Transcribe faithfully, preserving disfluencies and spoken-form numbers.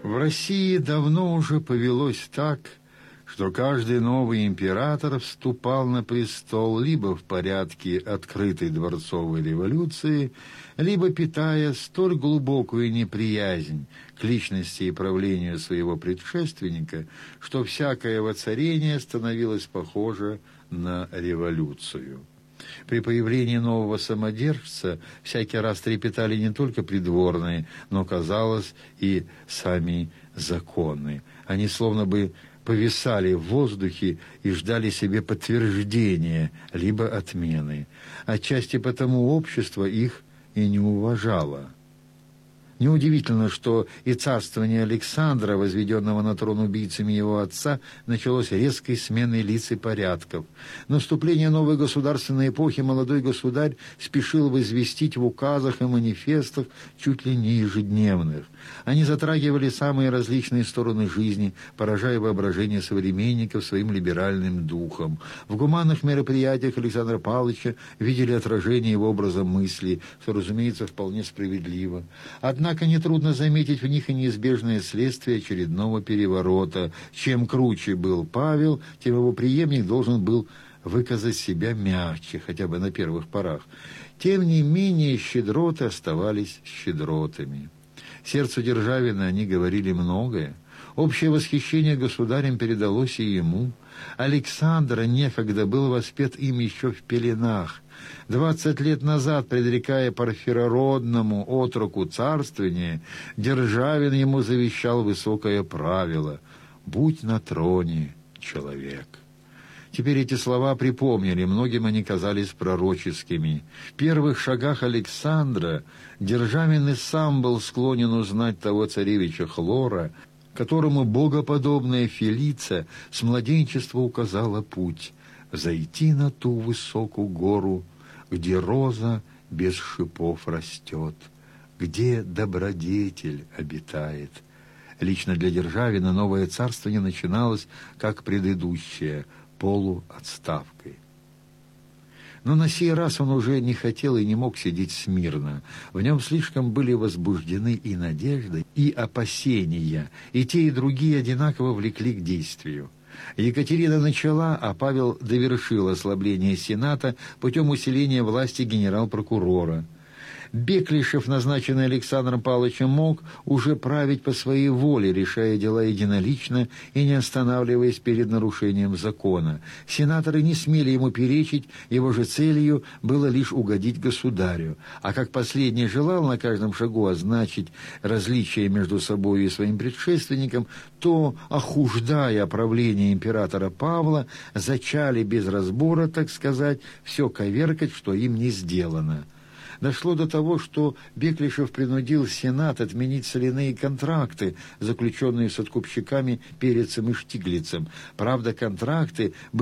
В России давно уже повелось так, что каждый новый император вступал на престол либо в порядке открытой дворцовой революции, либо питая столь глубокую неприязнь к личности и правлению своего предшественника, что всякое воцарение становилось похоже на революцию. При появлении нового самодержца всякий раз трепетали не только придворные, но, казалось, и сами законы. Они словно бы повисали в воздухе и ждали себе подтверждения, либо отмены. Отчасти потому общество их и не уважало. Неудивительно, что и царствование Александра, возведенного на трон убийцами его отца, началось резкой сменой лиц и порядков. Наступление новой государственной эпохи молодой государь спешил возвестить в указах и манифестах чуть ли не ежедневных. Они затрагивали самые различные стороны жизни, поражая воображение современников своим либеральным духом. В гуманных мероприятиях Александра Павловича видели отражение его образа мысли, что, разумеется, вполне справедливо. Однако Однако нетрудно заметить в них и неизбежное следствие очередного переворота. Чем круче был Павел, тем его преемник должен был выказать себя мягче, хотя бы на первых порах. Тем не менее, щедроты оставались щедротами. Сердцу Державина они говорили многое. Общее восхищение государем передалось и ему. Александр некогда был воспет им еще в пеленах. Двадцать лет назад, предрекая парфирородному отроку царствование, Державин ему завещал высокое правило: «Будь на троне человек». Теперь эти слова припомнили, многим они казались пророческими. В первых шагах Александра Державин и сам был склонен узнать того царевича Хлора, которому богоподобная Фелица с младенчества указала путь: зайти на ту высокую гору, где роза без шипов растет, где добродетель обитает. Лично для Державина новое царствование начиналось, как предыдущее, полуотставкой. Но на сей раз он уже не хотел и не мог сидеть смирно. В нем слишком были возбуждены и надежды, и опасения, и те, и другие одинаково влекли к действию. Екатерина начала, а Павел довершил ослабление Сената путем усиления власти генерал-прокурора. Беклишев, назначенный Александром Павловичем, мог уже править по своей воле, решая дела единолично и не останавливаясь перед нарушением закона. Сенаторы не смели ему перечить, его же целью было лишь угодить государю. А как последний желал на каждом шагу означить различия между собой и своим предшественником, то, охуждая правление императора Павла, зачали без разбора, так сказать, все коверкать, что им не сделано. Дошло до того, что Беклишев принудил Сенат отменить соляные контракты, заключенные с откупщиками Перецем и Штиглицем. Правда, контракты